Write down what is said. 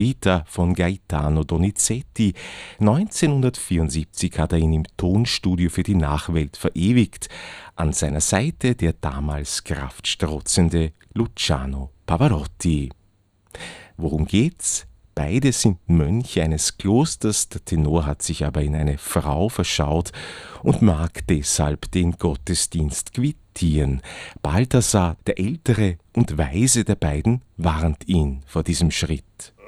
Vita von Gaetano Donizetti. 1974 hat er ihn im Tonstudio für die Nachwelt verewigt. An seiner Seite der damals kraftstrotzende Luciano Pavarotti. Worum geht's? Beide sind Mönche eines Klosters, der Tenor hat sich aber in eine Frau verschaut und mag deshalb den Gottesdienst quittieren. Balthasar, der ältere und weise der beiden, warnt ihn vor diesem Schritt.